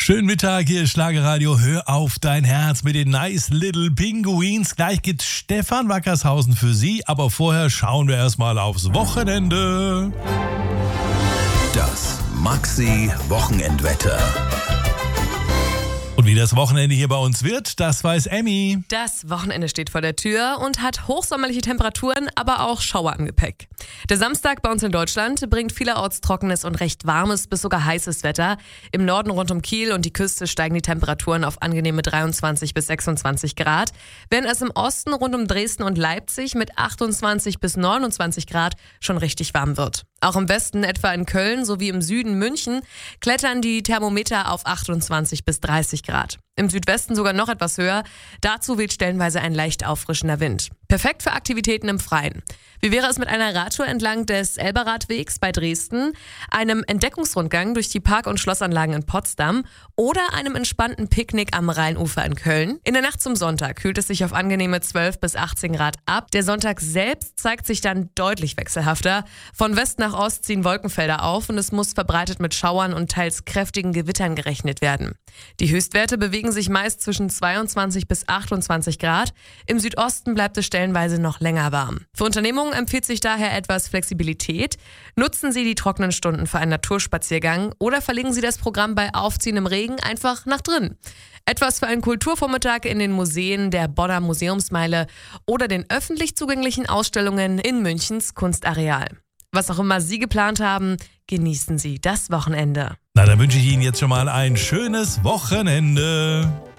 Schönen Mittag, hier ist Schlagerradio. Hör auf dein Herz mit den Nice Little Pinguins. Gleich geht's Stefan Wackershausen für Sie, aber vorher schauen wir erstmal aufs Wochenende. Das Maxi-Wochenendwetter. Und wie das Wochenende hier bei uns wird, das weiß Emmy. Das Wochenende steht vor der Tür und hat hochsommerliche Temperaturen, aber auch Schauer im Gepäck. Der Samstag bei uns in Deutschland bringt vielerorts trockenes und recht warmes bis sogar heißes Wetter. Im Norden rund um Kiel und die Küste steigen die Temperaturen auf angenehme 23 bis 26 Grad, während es im Osten rund um Dresden und Leipzig mit 28 bis 29 Grad schon richtig warm wird. Auch im Westen, etwa in Köln sowie im Süden München, klettern die Thermometer auf 28 bis 30 Grad. Im Südwesten sogar noch etwas höher. Dazu weht stellenweise ein leicht auffrischender Wind. Perfekt für Aktivitäten im Freien. Wie wäre es mit einer Radtour entlang des Elberradwegs bei Dresden, einem Entdeckungsrundgang durch die Park- und Schlossanlagen in Potsdam oder einem entspannten Picknick am Rheinufer in Köln? In der Nacht zum Sonntag kühlt es sich auf angenehme 12 bis 18 Grad ab. Der Sonntag selbst zeigt sich dann deutlich wechselhafter. Von West nach Ost ziehen Wolkenfelder auf und es muss verbreitet mit Schauern und teils kräftigen Gewittern gerechnet werden. Die Höchstwerte bewegen sich meist zwischen 22 bis 28 Grad. Im Südosten bleibt es stellenweise noch länger warm. Für Unternehmungen empfiehlt sich daher etwas Flexibilität. Nutzen Sie die trockenen Stunden für einen Naturspaziergang oder verlegen Sie das Programm bei aufziehendem Regen einfach nach drin. Etwas für einen Kulturvormittag in den Museen der Bonner Museumsmeile oder den öffentlich zugänglichen Ausstellungen in Münchens Kunstareal. Was auch immer Sie geplant haben, genießen Sie das Wochenende. Na, dann wünsche ich Ihnen jetzt schon mal ein schönes Wochenende.